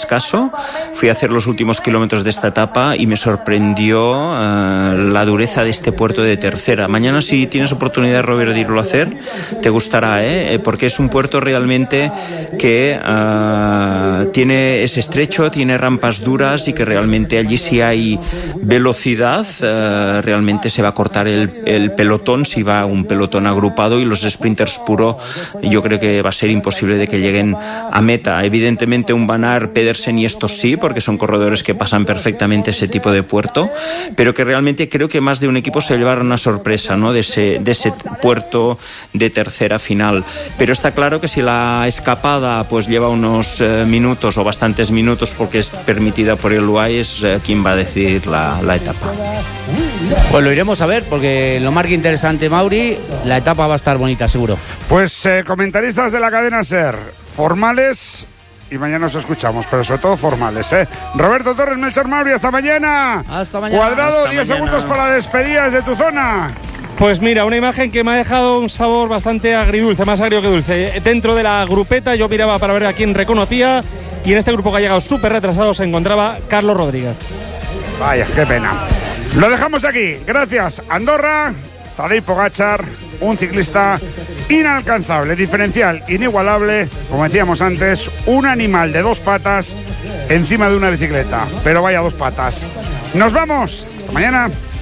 escaso. Fui a hacer los últimos kilómetros de esta etapa y me sorprendió la dureza de este puerto de Tercera. Mañana, si tienes oportunidad, Robert, de irlo a hacer, te gustará, porque es un puerto realmente que es estrecho, tiene rampas duras y que realmente allí, si hay velocidad, realmente se va a cortar el pelotón, si va un pelotón agrupado, y los sprinters puro, yo creo que va a ser imposible de que lleguen a meta. Evidentemente un Van Aert, Pedersen y estos sí, porque son corredores que pasan perfectamente ese tipo de puerto, pero que realmente creo que más de un equipo se llevaron una sorpresa, ¿no?, de ese puerto de Tercera final. Pero está claro que si la escapada pues lleva unos minutos o bastantes minutos, porque es permitida por el UAE, es quien va a decidir la etapa. Pues lo iremos a ver, porque lo marca interesante, Mauri. La etapa va a estar bonita, seguro. Pues comentaristas de la cadena SER, formales, y mañana nos escuchamos, pero sobre todo formales, Roberto Torres, Melchor Mauri, hasta mañana. Hasta mañana. Cuadrado, hasta 10 mañana. segundos para la despedida desde tu zona. Pues mira, una imagen que me ha dejado un sabor bastante agridulce, más agrio que dulce. Dentro de la grupeta yo miraba para ver a quién reconocía, y en este grupo que ha llegado súper retrasado se encontraba Carlos Rodríguez. Vaya, qué pena. Lo dejamos aquí. Gracias, Andorra, Tadej Pogačar, un ciclista inalcanzable, diferencial, inigualable, como decíamos antes, un animal de 2 patas encima de una bicicleta. Pero vaya 2 patas. Nos vamos. Hasta mañana.